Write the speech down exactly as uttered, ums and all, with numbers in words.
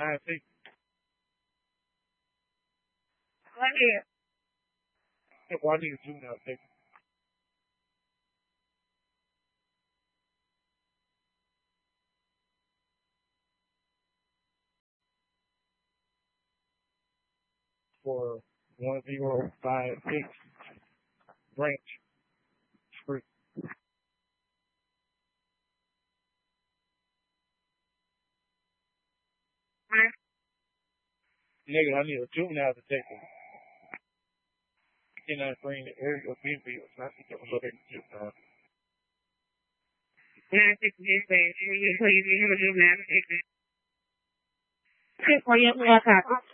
nine six. Right here. Well, I need a juvenile take for one zero five six branch street. Huh? Nigga, I need a juvenile detective. Can I bring the area of Benfield? So I think it was looking at juvenile. nine six dispatch. You please, you have a juvenile detective. Six for your cop.